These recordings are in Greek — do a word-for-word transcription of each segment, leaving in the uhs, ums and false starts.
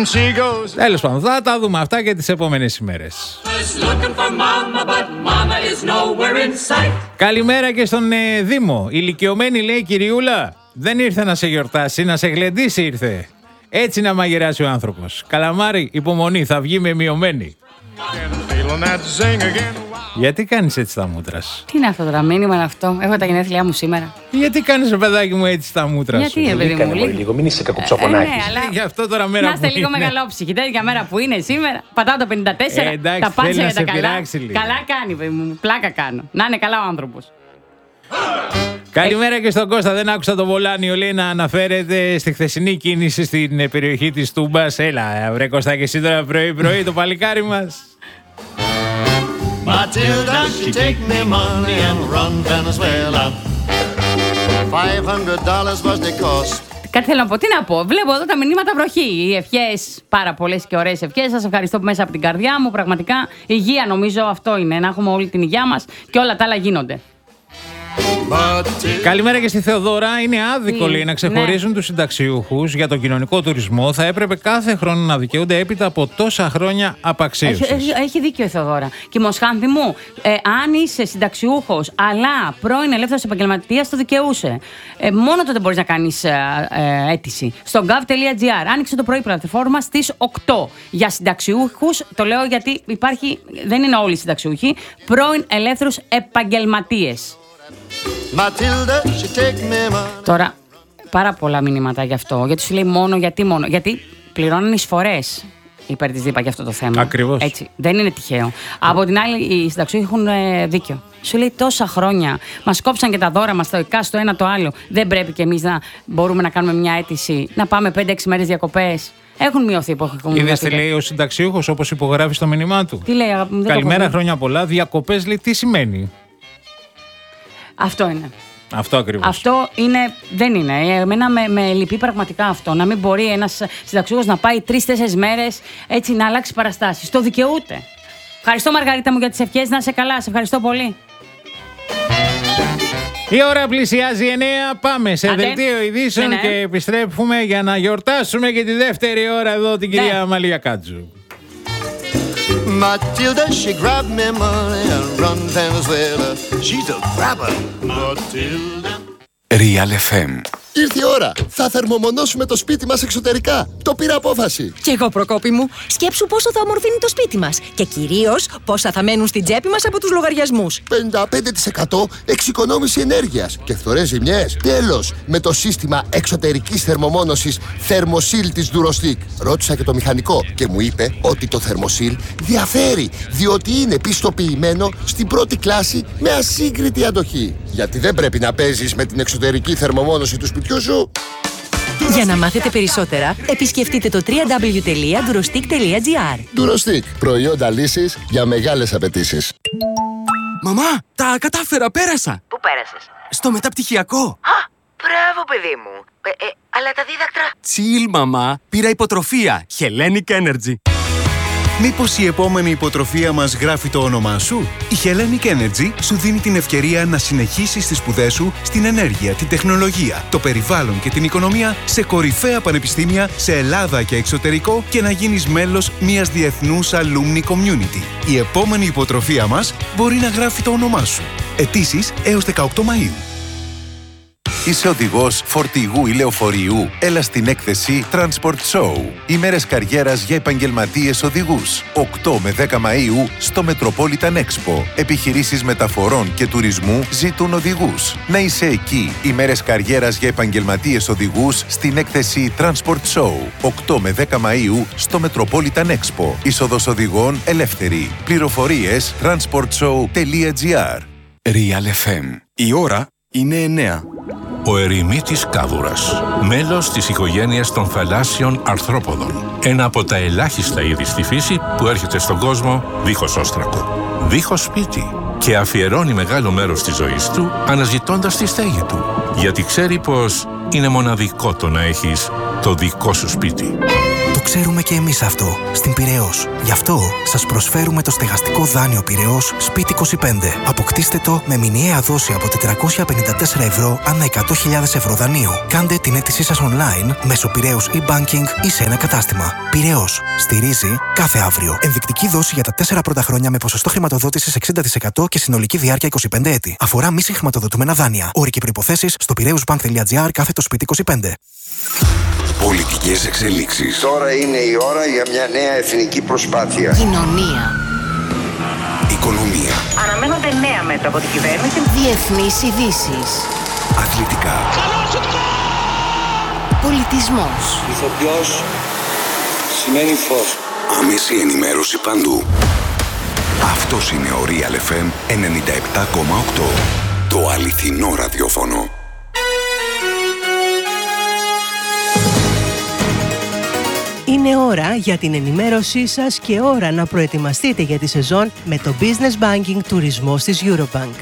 Τέλος πάντων, θα τα δούμε αυτά και τις επόμενες ημέρες. Καλημέρα και στον ε, Δήμο. Ηλικιωμένη, λέει, κυριούλα, δεν ήρθε να σε γιορτάσει, να σε γλεντήσει ήρθε. Έτσι να μαγειράσει ο άνθρωπος. Καλαμάρι, υπομονή, θα βγει με μειωμένη. Γιατί κάνεις έτσι τα μούτρα σου? Τι είναι αυτό τώρα, μήνυμα είναι αυτό? Έχω τα γενέθλιά μου σήμερα. Γιατί κάνεις, παιδάκι μου, έτσι τα μούτρα Γιατί, σου? Γιατί, παιδί μου, λίγο, λίγο, μην είσαι κακοψοφωνάκης. Ε, ναι, αλλά... Γι' αυτό τώρα μέρα να είστε που λίγο είναι. μεγαλόψυχοι. Τέτοια μέρα που είναι σήμερα. Πατάω τα πενήντα τέσσερα. Ε, εντάξει, τα πάτσα θέλει για να τα σε καλά. πειράξει λίγο. Καλά κάνει, παιδί μου. Πλάκα κάνω. Να είναι καλά ο άνθρωπος. Καλημέρα και στον Κώστα. Δεν άκουσα το Βολάνιο, λέει, να αναφέρεται στη χθεσινή κίνηση στην περιοχή της Τούμπας. Έλα, βρε Κώστα, και εσύ τώρα πρωί-πρωί το παλικάρι μας. Matilda, she take me money and run Venezuela. five hundred dollars was the cost. Κάτι θέλω να πω, τι να πω. Βλέπω εδώ τα μηνύματα βροχή. Οι ευχές, πάρα πολλές και ωραίες ευχές. Σας ευχαριστώ μέσα από την καρδιά μου. Πραγματικά, υγεία νομίζω αυτό είναι. Να έχουμε όλη την υγεία μας και όλα τα άλλα γίνονται. Καλημέρα και στη Θεοδώρα. Είναι άδικο, Τι, λέει, να ξεχωρίζουν ναι. τους συνταξιούχους για τον κοινωνικό τουρισμό. Θα έπρεπε κάθε χρόνο να δικαιούνται έπειτα από τόσα χρόνια απαξίωσης. Έχει, έχει, έχει δίκιο η Θεοδώρα. Και Μοσχάνθη μου, ε, αν είσαι συνταξιούχος αλλά πρώην ελεύθερος επαγγελματίας, το δικαιούσε. Ε, μόνο τότε μπορείς να κάνεις ε, ε, αίτηση. Στο gov τελεία gr. Άνοιξε το πρωί πλατφόρμα στις οκτώ. Για συνταξιούχους, το λέω γιατί υπάρχει, δεν είναι όλοι οι συνταξιούχοι, πρώην ελεύθερους επαγγελματίες. Matilda, she take me money. Τώρα, πάρα πολλά μηνύματα γι' αυτό. Γιατί σου λέει μόνο, γιατί μόνο. Γιατί πληρώνουν εισφορές υπέρ της ΔΥΠΑ για αυτό το θέμα. Ακριβώς. Έτσι. Δεν είναι τυχαίο. Από την άλλη, οι συνταξιούχοι έχουν ε, δίκιο. Σου λέει τόσα χρόνια. Μας κόψαν και τα δώρα μας, το ΕΚΑ, το ένα το άλλο. Δεν πρέπει κι εμείς να μπορούμε να κάνουμε μια αίτηση, να πάμε πέντε έξι μέρες διακοπές. Έχουν μειωθεί που έχουν Είδες τι λέει ο συνταξιούχος, όπως υπογράφει στο μήνυμά του? Τι λέει, αγαπητοί μου? Καλημέρα, χρόνια πολλά. Διακοπές, λέει, τι σημαίνει? Αυτό είναι. Αυτό ακριβώς. Αυτό είναι, δεν είναι. Εμένα με, με λυπεί πραγματικά αυτό. Να μην μπορεί ένας συνταξιούχος να πάει τρεις-τέσσερις μέρες έτσι να αλλάξει παραστάσεις. Το δικαιούται. Ευχαριστώ, Μαργαρίτα μου, για τις ευχές. Να είσαι καλά. Σε ευχαριστώ πολύ. Η ώρα πλησιάζει εννέα. Πάμε σε Άντε. δελτίο ειδήσεων Ναι, ναι. και επιστρέφουμε για να γιορτάσουμε και τη δεύτερη ώρα εδώ την κυρία Ναι. Μαλία Κάτζου. Matilda, she grabbed me money and run Venezuela. She's a grabber. Matilda. Real εφ εμ. Ήρθε η ώρα. Θα θερμομονώσουμε το σπίτι μας εξωτερικά. Το πήρα απόφαση. Κι εγώ, Προκόπη μου. Σκέψου πόσο θα ομορφύνει το σπίτι μας. Και κυρίως πόσα θα μένουν στην τσέπη μας από τους λογαριασμούς. πενήντα πέντε τοις εκατό εξοικονόμηση ενέργειας και φθορές ζημιές. Τέλος, με το σύστημα εξωτερικής θερμομόνωσης Thermosil της Durostic. Ρώτησα και το μηχανικό και μου είπε ότι το Thermosil διαφέρει, διότι είναι πιστοποιημένο στην πρώτη κλάση με ασύγκριτη αντοχή. Γιατί δεν πρέπει να παίζεις με την εξωτερική θερμομόνωση του σπιτιού σου. Για να μάθετε περισσότερα, επισκεφτείτε το double-u double-u double-u τελεία durostic τελεία gr. Durostic, προϊόντα λύσης για μεγάλες απαιτήσεις. Μαμά, τα κατάφερα, πέρασα. Πού πέρασες? Στο μεταπτυχιακό. Α, μπράβο παιδί μου. Ε, ε, αλλά τα δίδακτρα? Τσιλ, μαμά. Πήρα υποτροφία. Hellenic Energy. Μήπως η επόμενη υποτροφία μας γράφει το όνομά σου? Η Hellenic Energy σου δίνει την ευκαιρία να συνεχίσεις τις σπουδές σου στην ενέργεια, την τεχνολογία, το περιβάλλον και την οικονομία σε κορυφαία πανεπιστήμια σε Ελλάδα και εξωτερικό και να γίνεις μέλος μιας διεθνούς alumni community. Η επόμενη υποτροφία μας μπορεί να γράφει το όνομά σου. Αιτήσεις έως δεκαοκτώ Μαΐου. Είσαι οδηγός φορτηγού ή λεωφορείου? Έλα στην έκθεση Transport Show. Ημέρες καριέρας για επαγγελματίες οδηγούς. οκτώ με δέκα Μαΐου στο Metropolitan Expo. Επιχειρήσεις μεταφορών και τουρισμού ζητούν οδηγούς. Να είσαι εκεί. Ημέρες καριέρας για επαγγελματίες οδηγούς στην έκθεση Transport Show. οκτώ με δέκα Μαΐου στο Metropolitan Expo. Είσοδος οδηγών ελεύθερη. Πληροφορίες transport show τελεία gr. Real εφ εμ. Η ώρα είναι εννέα. Ο ερημίτης κάβουρας, μέλος της οικογένειας των θαλάσσιων αρθρόποδων. Ένα από τα ελάχιστα είδη στη φύση που έρχεται στον κόσμο δίχως όστρακο, δίχως σπίτι και αφιερώνει μεγάλο μέρος της ζωής του αναζητώντας τη στέγη του. Γιατί ξέρει πως είναι μοναδικό το να έχεις το δικό σου σπίτι. Το ξέρουμε και εμείς αυτό στην Πειραιώς. Γι' αυτό σας προσφέρουμε το στεγαστικό δάνειο Πειραιώς Σπίτι είκοσι πέντε. Αποκτήστε το με μηνιαία δόση από τετρακόσια πενήντα τέσσερα ευρώ ανά εκατό χιλιάδες ευρώ δανείου. Κάντε την αίτησή σας online μέσω Πειραιώς e-banking ή σε ένα κατάστημα. Πειραιώς. Στηρίζει κάθε αύριο. Ενδεικτική δόση για τα τέσσερα πρώτα χρόνια με ποσοστό χρηματοδότησης εξήντα τοις εκατό και συνολική διάρκεια είκοσι πέντε έτη. Αφορά μη συγχρηματοδοτούμενα δάνεια. Όροι και προϋποθέσεις στο πειραιώσbank.gr κάθετο σπίτι είκοσι πέντε. Πολιτικές εξελίξεις. Τώρα είναι η ώρα για μια νέα εθνική προσπάθεια. Κοινωνία. Οικονομία. Αναμένονται νέα μέτρα από την κυβέρνηση. Διεθνείς ειδήσεις. Αθλητικά. Πολιτισμός. Ηθοποιός σημαίνει φως. Άμεση ενημέρωση παντού. Αυτός είναι ο Real εφ εμ ενενήντα επτά κόμμα οκτώ. Το αληθινό ραδιόφωνο. Είναι ώρα για την ενημέρωσή σας και ώρα να προετοιμαστείτε για τη σεζόν με το Business Banking τουρισμός της Eurobank.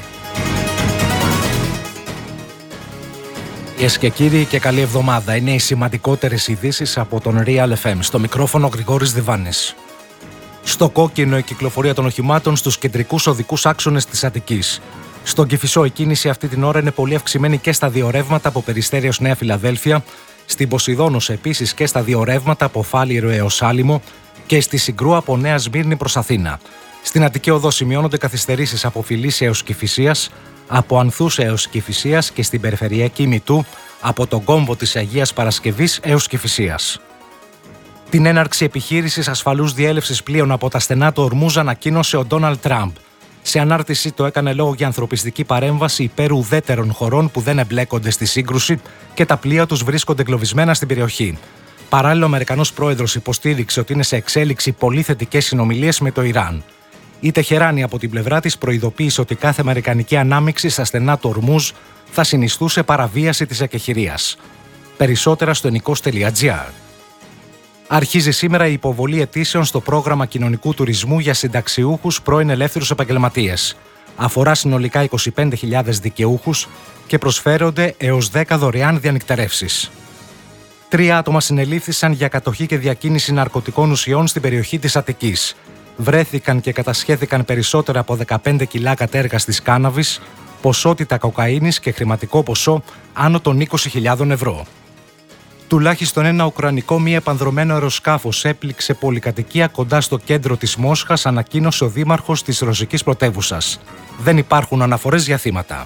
Κυρίες και κύριοι, και καλή εβδομάδα. Είναι οι σημαντικότερες ειδήσεις από τον Real εφ εμ. Στο μικρόφωνο Γρηγόρης Διβάνης. Στο κόκκινο η κυκλοφορία των οχημάτων στους κεντρικούς οδικούς άξονες της Αττικής. Στον Κηφισό η κίνηση αυτή την ώρα είναι πολύ αυξημένη και στα δύο ρεύματα από Περιστέρι έως Νέα Φιλαδέλφια. Στην Ποσειδόνος επίσης και στα δύο ρεύματα από Φάληρο έως Άλυμο και στη Συγκρού από Νέα Σμύρνη προς Αθήνα. Στην Αττική Οδό σημειώνονται καθυστερήσεις από Φιλίσσια έως Κηφισίας, από Ανθούς έως Κηφισίας και στην περιφερειακή Μητού από τον κόμβο της Αγίας Παρασκευής έως Κηφισίας. Την έναρξη επιχείρησης ασφαλούς διέλευσης πλοίων από τα στενά του Ορμούζ ανακοίνωσε ο Ντόναλντ Τραμπ. Σε ανάρτηση το έκανε λόγο για ανθρωπιστική παρέμβαση υπέρ ουδέτερων χωρών που δεν εμπλέκονται στη σύγκρουση και τα πλοία τους βρίσκονται εγκλωβισμένα στην περιοχή. Παράλληλα, ο Αμερικανός πρόεδρος υποστήριξε ότι είναι σε εξέλιξη πολύ θετικές συνομιλίες με το Ιράν. Η Τεχεράνη από την πλευρά της προειδοποίησε ότι κάθε αμερικανική ανάμειξη στα στενά του Ορμούζ θα συνιστούσε παραβίαση της εκεχηρίας. Περισσότερα στο ενικός τελεία τζι άρ. Αρχίζει σήμερα η υποβολή αιτήσεων στο πρόγραμμα κοινωνικού τουρισμού για συνταξιούχους πρώην ελεύθερους επαγγελματίες. Αφορά συνολικά είκοσι πέντε χιλιάδες δικαιούχους και προσφέρονται έως δέκα δωρεάν διανυκτερεύσεις. Τρία άτομα συνελήφθησαν για κατοχή και διακίνηση ναρκωτικών ουσιών στην περιοχή της Αττικής. Βρέθηκαν και κατασχέθηκαν περισσότερα από δεκαπέντε κιλά κατέργαστης κάναβης, ποσότητα κοκαίνης και χρηματικό ποσό άνω των είκοσι χιλιάδες ευρώ. Τουλάχιστον ένα ουκρανικό μη επανδρωμένο αεροσκάφος έπληξε πολυκατοικία κοντά στο κέντρο της Μόσχας, ανακοίνωσε ο δήμαρχος της ρωσικής πρωτεύουσας. Δεν υπάρχουν αναφορές για θύματα.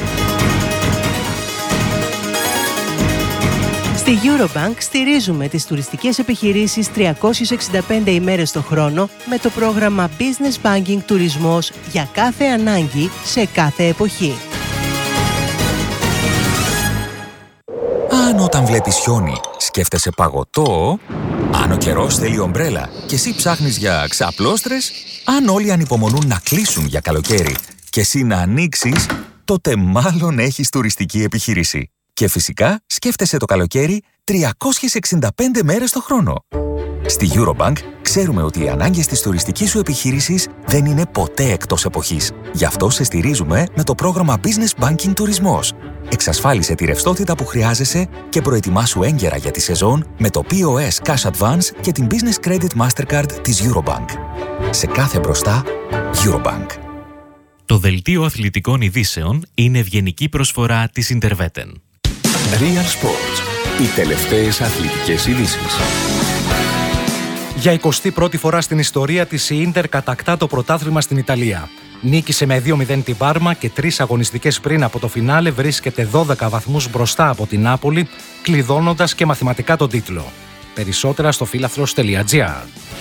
Στη Eurobank στηρίζουμε τις τουριστικές επιχειρήσεις τριακόσιες εξήντα πέντε ημέρες το χρόνο με το πρόγραμμα Business Banking Τουρισμός για κάθε ανάγκη σε κάθε εποχή. Αν όταν βλέπεις χιόνι σκέφτεσαι παγωτό, αν ο καιρός θέλει ομπρέλα και εσύ ψάχνεις για ξαπλώστρες, αν όλοι ανυπομονούν να κλείσουν για καλοκαίρι και εσύ να ανοίξεις, τότε μάλλον έχεις τουριστική επιχείρηση. Και φυσικά σκέφτεσαι το καλοκαίρι τριακόσιες εξήντα πέντε μέρες το χρόνο. Στη Eurobank ξέρουμε ότι οι ανάγκες της τουριστικής σου επιχείρησης δεν είναι ποτέ εκτός εποχής. Γι' αυτό σε στηρίζουμε με το πρόγραμμα Business Banking Τουρισμός. Εξασφάλισε τη ρευστότητα που χρειάζεσαι και προετοιμάσου έγκαιρα για τη σεζόν με το πι ο ες Cash Advance και την Business Credit Mastercard της Eurobank. Σε κάθε μπροστά, Eurobank. Το δελτίο αθλητικών ειδήσεων είναι ευγενική προσφορά της Interveten. Real Sports. Οι τελευταίες αθλητικές ειδήσεις. Για εικοστή πρώτη φορά στην ιστορία της η Ίντερ κατακτά το πρωτάθλημα στην Ιταλία. Νίκησε με δύο μηδέν την Πάρμα και τρεις αγωνιστικές πριν από το φινάλε βρίσκεται δώδεκα βαθμούς μπροστά από την Νάπολη, κλειδώνοντας και μαθηματικά τον τίτλο. Περισσότερα στο φίλαθλος τελεία τζι άρ.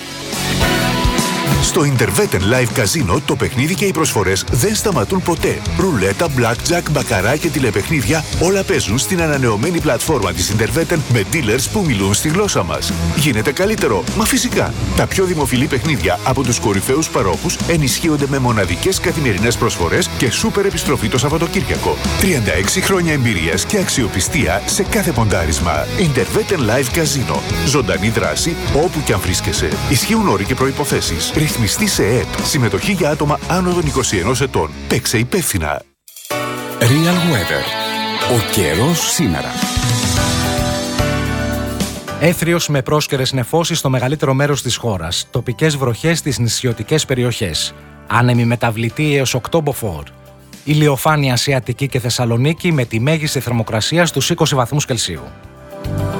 Στο Interveten Live Casino το παιχνίδι και οι προσφορές δεν σταματούν ποτέ. Ρουλέτα, blackjack, μπακαρά και τηλεπαιχνίδια όλα παίζουν στην ανανεωμένη πλατφόρμα της Interveten με dealers που μιλούν στη γλώσσα μας. Γίνεται καλύτερο, μα φυσικά. Τα πιο δημοφιλή παιχνίδια από τους κορυφαίους παρόχους ενισχύονται με μοναδικές καθημερινές προσφορές και σούπερ επιστροφή το Σαββατοκύριακο. τριάντα έξι χρόνια εμπειρίας και αξιοπιστία σε κάθε ποντάρισμα. Interveten Live Casino. Ζωντανή δράση όπου κι αν βρίσκεσαι. Ισχύουν όροι και προϋποθέσεις. Ρυθμιστή σε ΕΕΠ. Συμμετοχή για άτομα άνω των είκοσι ενός ετών. Παίξε υπεύθυνα. Real Weather. Ο καιρός σήμερα. Έθριος με πρόσκαιρες νεφώσεις στο μεγαλύτερο μέρος της χώρας. Τοπικές βροχές στις νησιωτικές περιοχές. Άνεμη μεταβλητή έως οκτώ μποφόρ. Ηλιοφάνεια σε Αττική και Θεσσαλονίκη με τη μέγιστη θερμοκρασία στους είκοσι βαθμούς Κελσίου.